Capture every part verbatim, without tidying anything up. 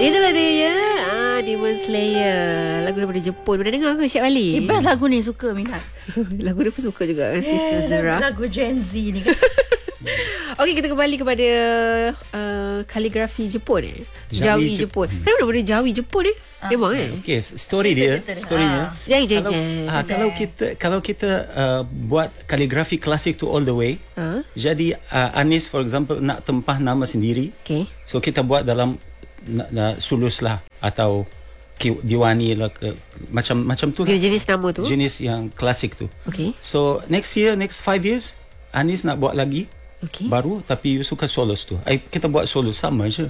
Itulah dia ya. Ah, Demon Slayer. Lagu daripada Jepun. Pernah dengar ke Syed Wali? Eh, best lagu ni, suka minat. Lagu dia pun suka juga, Yeah, Sister Zura. lagu Gen Z ni kan. Okey, kita kembali kepada uh, kaligrafi Jepun eh. Jawi, Jawi Jepun. Jepun. Kenapa nama dia Jawi Jepun eh? Memang eh. Okey, story dia, Cerita-cerita dia. storynya. Ah. Jeng jeng Kalau, jeng. ah, kalau kita kalau kita uh, buat kaligrafi klasik tu all the way. Ha? Jadi uh, Anis for example nak tempah nama sendiri. Okey. So kita buat dalam na, na, sulus lah atau ki- diwani lah ke, macam macam tu lah. Jenis nama tu. Jenis yang klasik tu. Okey. So next year, next five years, Anis nak buat lagi Okey. baru, tapi you suka solos tu. I, kita buat solos sama je.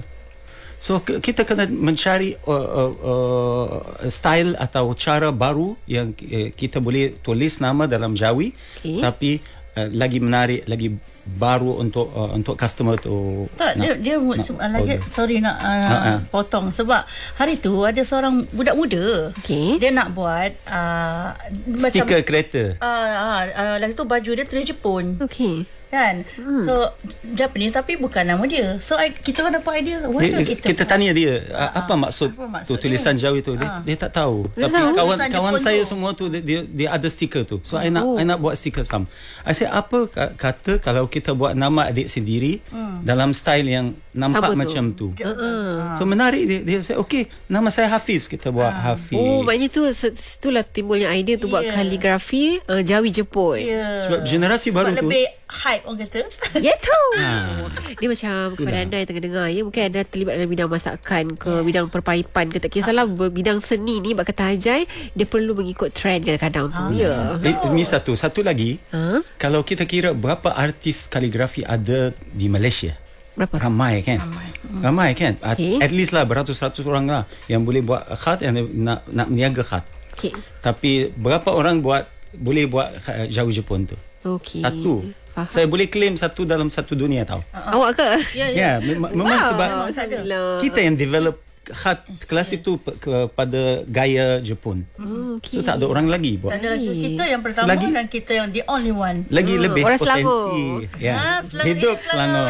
So k- kita kena mencari uh, uh, uh, style atau cara baru yang uh, kita boleh tulis nama dalam Jawi, Okey. tapi uh, lagi menarik, lagi baru untuk uh, untuk customer tu. Tak, dia, dia nak nak, lagi order. sorry nak uh, Ha-ha. potong sebab hari tu ada seorang budak muda. Okey. Dia nak buat uh, Stiker kereta. uh, uh, uh, lagi tu baju dia tulis Jepun. Okey. Kan? Hmm. So Japanese tapi bukan nama dia. So I, kita orang dapat idea. Why Dia, not kita, kita kita tanya dia uh, apa maksud apa maksud tu tulisan dia? Jawi tu, dia, dia tak tahu. Dia Tapi tahu. kawan Tulisan kawan Jepun saya tu. semua tu dia, dia dia ada stiker tu. So I nak Oh. I nak buat stiker sama. I say apa ka- kata kalau kita buat nama adik sendiri Hmm. dalam style yang nampak Sama tu. macam tu. Uh-uh. So menarik dia dia say okey, nama saya Hafiz, kita buat Hafiz. Oh, maknanya tu se- itulah timbulnya idea tu buat Yeah. kaligrafi uh, Jawi Jepun. Yeah. Sebab generasi Sebab baru tu. lebih hype orang kata. Ya tahu. Ah. Dia macam kepada anda yang tengah dengar ya, mungkin anda terlibat dalam bidang masakan ke, bidang perpaipan ke, tak kisahlah bidang seni ni, bak kata Ajai, dia perlu mengikut trend kadang-kadang tu ya. Eh, ini satu, satu lagi. Ha? Kalau kita kira berapa artis kaligrafi ada di Malaysia? Berapa? Ramai kan? Ramai. Ramai kan? At, Okay. at least lah beratus-ratus orang lah yang boleh buat khat, yang nak nak meniaga khat. Okey. Tapi berapa orang buat boleh buat uh, Jawi Jepun tu? Okey. Satu. Faham. Saya boleh claim satu dalam satu dunia tau. Awak ke? Ya, Ya, yeah, mem- memang sebab tak ada. Alhamdulillah. kita yang develop khat klasik tu pe- kepada gaya Jepun. Oh, okey. So tak ada orang lagi buat. Tak ada lagi. Kita yang pertama Selagi- dan kita yang the only one. Lagi Hmm, lebih orang potensi. Selangor. Ya. Ah, Selangor. Hidup Eh, Selangor.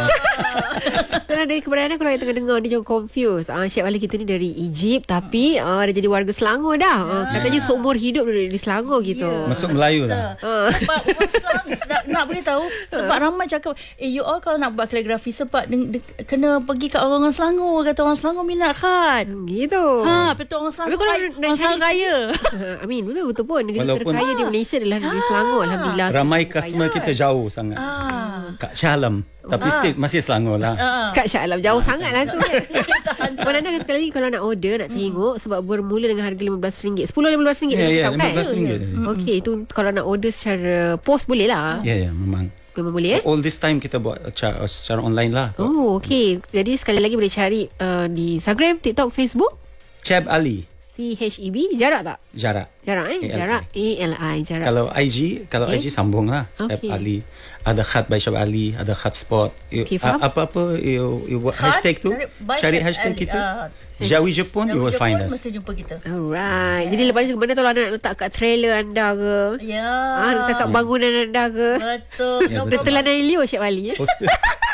Kalau dari kepada anda, kalau yang tengah dengar, dia jangan confuse. Ah, Syed Wali kita ni dari Egypt tapi ah, dia jadi warga Selangor dah. Ah, katanya seumur hidup dia di Selangor gitu. Ya. Masuk Melayu lah. Ah. Sebab orang Islam nak, nak beritahu sebab ramai cakap eh you all kalau nak buat kaligrafi sebab de, de, kena pergi kat orang-orang Selangor, kata orang Selangor minat kan. Gitu. Ha, betul orang Selangor. Tapi kalau kaya, nak orang Selangor cari- kaya. Amin, betul betul pun. Negeri Walaupun- terkaya di Malaysia adalah negeri Selangor. Alhamdulillah. Ramai customer kita jauh sangat. Ah. Kat Shah Alam. Tapi still masih Selangor lah. Ah. Kak Syah Alam jauh sangat lah tu kan. Puan anda sekali lagi kalau nak order, nak tengok, sebab bermula dengan harga lima belas ringgit, sepuluh lima belas ringgit Ya, kita ya, cakap kan. lima belas ringgit. Okey, itu kalau nak order secara post boleh lah. Ya, ya, memang. Memang boleh eh. All this time kita buat cara, secara online lah. Oh, okey. Jadi sekali lagi boleh cari uh, di Instagram, TikTok, Facebook. Cheb Ali. C H E B. Jarak tak? Jarak. Jarak eh? A L I. Jarak. A L I. Jarak. Kalau I G, kalau Okay. I G sambung lah. Cheb Okay. Ali. Ada khat by Cheb Ali, ada khat spot. You, Okay, faham. a- apa-apa you, you buat Khat, hashtag tu, cari by cari Cheb hashtag Ali, kita. ah. Jawi Jepun, you will find us. Mesti jumpa kita. Alright. Jadi lepas ni benda tu anda nak letak kat trailer anda ke? Ya. Ah, letak kat bangunan anda ke? Betul. Ya, No betul. problem. Tetelan dari Leo Syed Wali eh? Poster.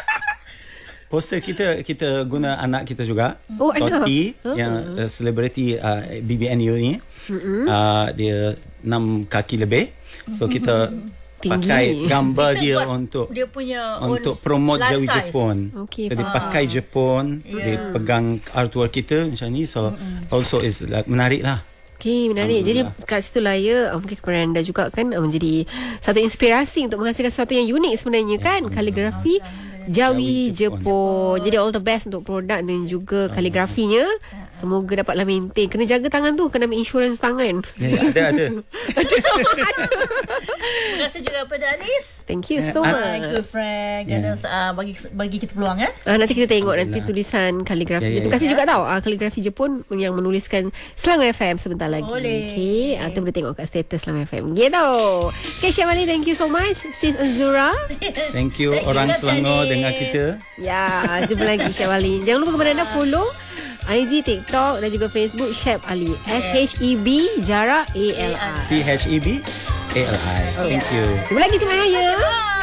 Poster kita kita guna anak kita juga. Oh, anak? Toti Oh. yang uh, selebriti uh, B B N U ni. Uh, dia enam kaki lebih. So kita Tinggi. pakai gambar Kita dia buat untuk dia punya untuk own promote life Jawi size. Jepun. Okey, Jadi faham. pakai Jepun, Yeah. dia pegang artwork kita macam ni. So also is like, menarik lah. Okey, menarik. Jadi Alhamdulillah. kat situ lah ya, mungkin kepada anda juga kan uh, menjadi satu inspirasi untuk menghasilkan sesuatu yang unik sebenarnya kan. Kaligrafi Jawi Jawi Jepun. Jepun. Jadi all the best untuk produk dan juga kaligrafinya. Semoga dapatlah maintain. Kena jaga tangan tu, kena ambil insurans tangan. Ya, ya, ada ada. Terima kasih juga kepada Anis. Thank you so Ah, Thank you much. Frank. Yeah. Kerana uh, bagi bagi kita peluang eh. Ah, nanti kita tengok nanti Alhamdulillah. tulisan kaligrafi. Ya, ya, Terima kasih ya. juga tau ah, kaligrafi Jepun yang menuliskan Selangor F M sebentar lagi. Boleh. Okey, ah, tu boleh tengok kat status Selangor F M. Gitu. Okay, Syed Wali, thank you so much. Sis Azura. Thank you Thank you, orang Kak Selangor Janis. dengar kita. Ya, jumpa lagi Syed Wali. Jangan lupa kepada anda follow I G, TikTok dan juga Facebook Syed Ali. S H E B jarak A L I. C H E B A L I. Thank you. Jumpa lagi Selamat Raya.